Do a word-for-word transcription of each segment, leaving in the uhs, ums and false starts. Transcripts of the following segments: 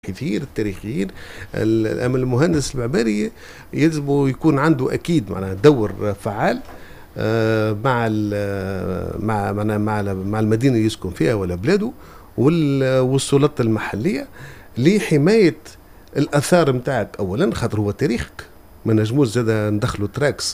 الباحثين التاريخيين. المهندس المعماري يلزم يكون عنده اكيد معناها دور فعال مع مع مع مع المدينه اللي يسكن فيها ولا بلاده والسلطات المحليه لحمايه الاثار نتاعك اولا، خاطر هو تاريخك، ما نجموش زاد ندخلوا تراكس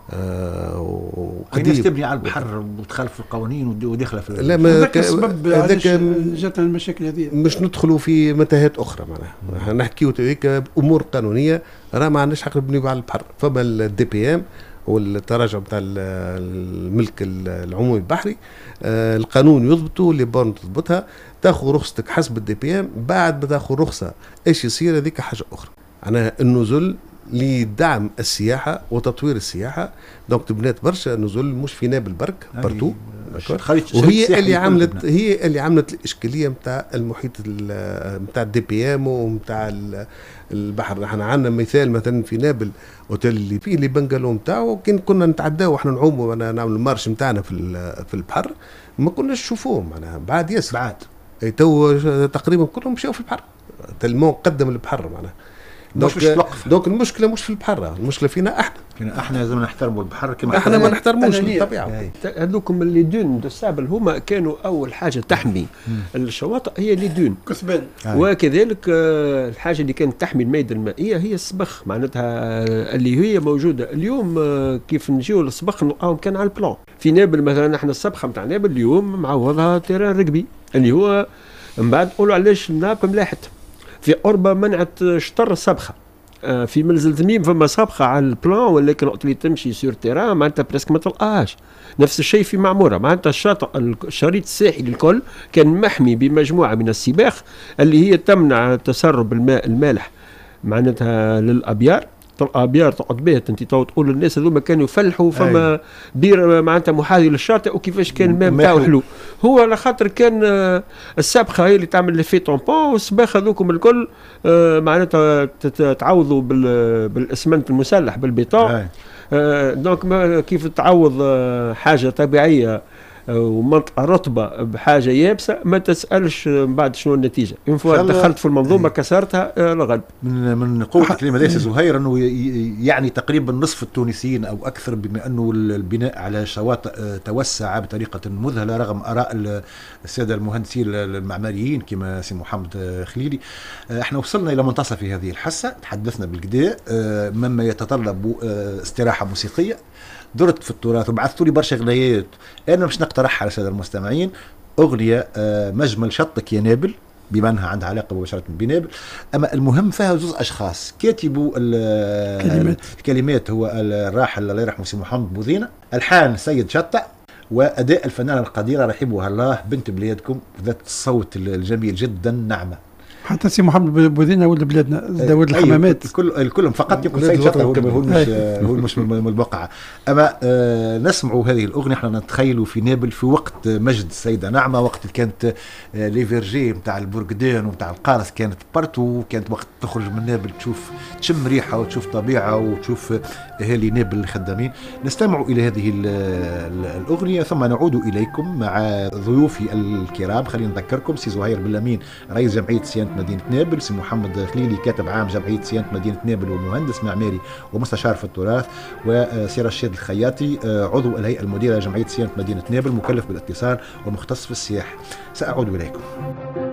آه الناس تبني على البحر وتخالف القوانين وداخله في لا ما هذاك السبب علاش جاتنا المشاكل هذه. مش ندخلوا في متاهات اخرى معناها نحكيو هيك امور قانونيه، راه ما عندناش حق نبنيو على البحر. فما الدي بي ام والتراجع نتاع الملك العمومي البحري، آه القانون يضبطه، اللي بون تضبطها، تاخذ رخصتك حسب الدي بي ام. بعد ما تاخذ رخصه ايش يصير؟ هذيك حاجه اخرى، معناها النزل لدعم السياحه وتطوير السياحه. دونك تبنات برشا نزل مش في نابل برك برتو، وهي اللي عملت هي اللي عملت الاشكاليه نتاع المحيط نتاع الدي بي ام ونتاع البحر. احنا عندنا مثال مثلا في نابل اوتيل اللي فيه اللي بنجلو نتاعو، كان كنا نتعداو واحنا نعوموا نعملوا المارش نتاعنا في في البحر ما كناش نشوفوه معناها بعد ياسر بعد تو تقريبا كلهم مشاو في البحر تلمون قدم البحر معناها. دونك دونك المشكله مش في البحر، المشكله فينا احنا فينا احنا لازم نحترموا البحر كما احنا ما نحترموش الطبيعه. هذوكم اللي دون السابل هما كانوا اول حاجه تحمي الشواطئ هي اللي دون كثبان، وكذلك الحاجه اللي كانت تحمي الميادة المائيه هي الصبخ، معناتها اللي هي موجوده اليوم. كيف نجيو للصبخ نلقاهم كان على البلان في نابل مثلا. احنا الصبخه نتاع نابل اليوم معوضها تيران ركبي اللي هو من بعد نقولوا علاش الناب ملاحت. في أوروبا منعت شطر الصبخه، في ملزل ذميم فما صبخه على البلان، ولكن وقت اللي تمشي سور تيران معناتها برسك ما تلقاهاش. نفس الشيء في معموره، معناتها الشاطئ الشريط الساحلي الكل كان محمي بمجموعه من السباخ اللي هي تمنع تسرب الماء المالح معناتها للابيار. الابيار تقعد بها انت تو تقول للناس هذوما كانوا يفلحوا فما بير معناتها محاذي للشاطئ وكيفاش كان الماء نتاعو حلو. هو على خاطر كان السابخه هي اللي تعمل لي في طومبون، والسباخ هذوكم الكل معناتها تعوضوا بالاسمنت المسلح بالبيطون. دونك كيف تعوض حاجه طبيعيه ومنطقه رطبه بحاجه يابسه ما تسالش من بعد شنو النتيجه. من فوا دخلت في المنظومه كسرتها الغلب. من من قوه الكلمه ليس زهير انه يعني تقريبا نصف التونسيين او اكثر، بما انه البناء على شواطئ توسع بطريقه مذهله رغم اراء الساده المهندسين المعماريين كما سي محمد خليلي. احنا وصلنا الى منتصف هذه الحصه، تحدثنا بالكدا مما يتطلب استراحه موسيقيه. درت في التراث وبعثتوا لي برشا اغنيات، انا مش نقترحها على الساده المستمعين. اغنيه مجمل شطك يا نابل، بما انها عندها علاقه مباشره بنابل، اما المهم فيها زوز اشخاص كاتبوا الكلمات. الكلمات هو الراحل الله يرحمه سي محمد بوذينه، الحان سيد شطع، واداء الفنانه القديره رحمها الله بنت بلادكم ذات الصوت الجميل جدا نعمه. حتى سي محمد بوذينه ولد بلادنا داود الحمامات الكل الكلهم فقط يمكن سيد شطر هو هو مش هو مش من البقعه. اما آه نسمعوا هذه الاغنيه احنا نتخيلوا في نابل في وقت مجد السيده نعمه، وقت كانت آه لي فيرجي نتاع البورقدان ونتاع القارص كانت بارتو، كانت وقت تخرج من نابل تشوف تشم ريحه وتشوف طبيعه وتشوف اهالي نابل الخدامين. نستمع الى هذه الاغنيه ثم نعود اليكم مع ضيوفي الكرام. خلينا نذكركم سي زهير بلامين رئيس جمعيه صيانه مدينة نابل، سي محمد خليلي كاتب عام جمعية صيانة مدينة نابل ومهندس معماري ومستشار في التراث، وسي رشيد الخياطي عضو الهيئة المديرة جمعية صيانة مدينة نابل مكلف بالاتصال ومختص في السياحة. سأعود إليكم.